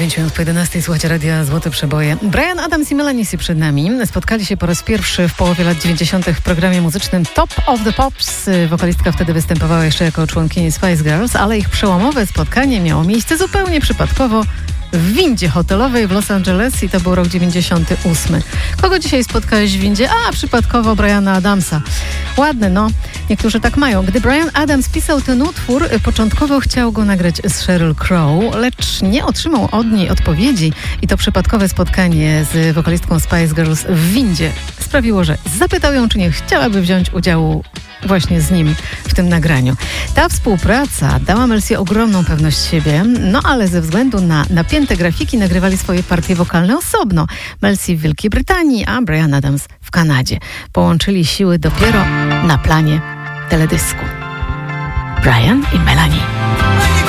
5 minut po 11 słuchacie Radia Złote Przeboje. Bryan Adams i Melanie C przed nami. Spotkali się po raz pierwszy w połowie lat 90. w programie muzycznym Top of the Pops. Wokalistka wtedy występowała jeszcze jako członkini Spice Girls, ale ich przełomowe spotkanie miało miejsce zupełnie przypadkowo w windzie hotelowej w Los Angeles i to był rok 98. Kogo dzisiaj spotkałeś w windzie? Przypadkowo Bryana Adamsa. Ładne, no. Niektórzy tak mają. Gdy Bryan Adams pisał ten utwór, początkowo chciał go nagrać z Sheryl Crow, lecz nie otrzymał od niej odpowiedzi i to przypadkowe spotkanie z wokalistką Spice Girls w windzie sprawiło, że zapytał ją, czy nie chciałaby wziąć udziału właśnie z nim w tym nagraniu. Ta współpraca dała Mel C ogromną pewność siebie, no ale ze względu na napięte grafiki nagrywali swoje partie wokalne osobno. Mel C w Wielkiej Brytanii, a Bryan Adams w Kanadzie. Połączyli siły dopiero na planie teledysku. Bryan i Melanie.